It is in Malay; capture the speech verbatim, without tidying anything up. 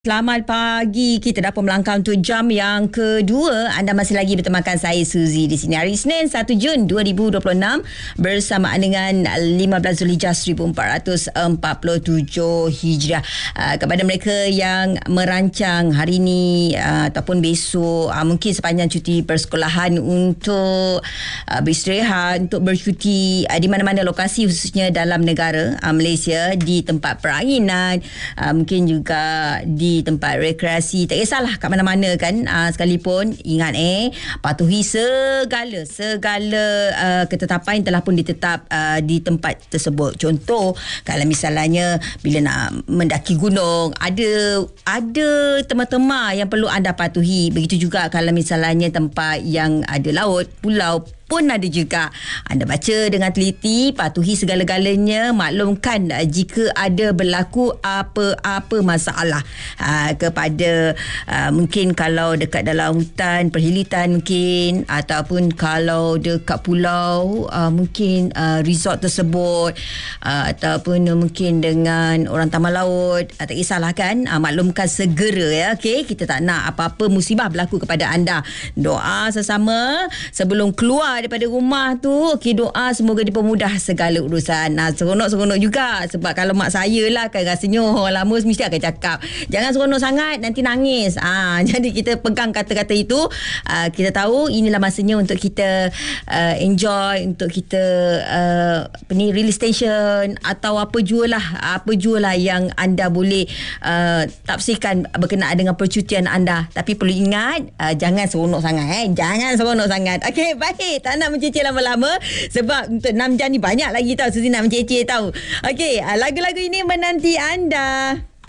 Selamat pagi. Kita dah pun melangkah untuk jam yang kedua. Anda masih lagi bertemakan saya Suzy di sini. Hari Isnin satu Jun dua ribu dua puluh enam bersamaan dengan lima belas Zulhijjah seribu empat ratus empat puluh tujuh Hijriah. Uh, kepada mereka yang merancang hari ini uh, ataupun besok uh, mungkin sepanjang cuti persekolahan untuk uh, beristirahat, untuk bercuti uh, di mana-mana lokasi khususnya dalam negara uh, Malaysia, di tempat peranginan, uh, mungkin juga di di tempat rekreasi, tak kisahlah kat mana-mana kan, uh, sekalipun ingat eh patuhi segala segala uh, ketetapan yang telah pun ditetap uh, di tempat tersebut. Contoh, kalau misalnya bila nak mendaki gunung, ada ada tema-tema yang perlu anda patuhi. Begitu juga kalau misalnya tempat yang ada laut, pulau pun ada juga. Anda baca dengan teliti, patuhi segala-galanya, maklumkan jika ada berlaku apa-apa masalah aa, kepada aa, mungkin kalau dekat dalam hutan perhilitan mungkin, ataupun kalau dekat pulau aa, mungkin aa, resort tersebut, aa, ataupun mungkin dengan orang taman laut, aa, tak kisahlah kan, aa, maklumkan segera ya. Okey, kita tak nak apa-apa musibah berlaku kepada anda. Doa sesama sebelum keluar daripada rumah tu. Okey, doa semoga dipermudah segala urusan. Nah, seronok-seronok juga, sebab kalau mak saya lah kan rasanya orang lama mesti akan cakap jangan seronok sangat nanti nangis. Ah, jadi kita pegang kata-kata itu. Ah, kita tahu inilah masanya untuk kita uh, enjoy, untuk kita uh, apa ni, release tension atau apa jua lah, apa jua lah yang anda boleh uh, tafsirkan berkenaan dengan percutian anda. Tapi perlu ingat, uh, jangan seronok sangat eh. Jangan seronok sangat. Okey, baik. Tak nak mencecil lama-lama sebab untuk enam jam ni banyak lagi tau Suzy nak mencecil tau. Okey, lagu-lagu ini menanti anda.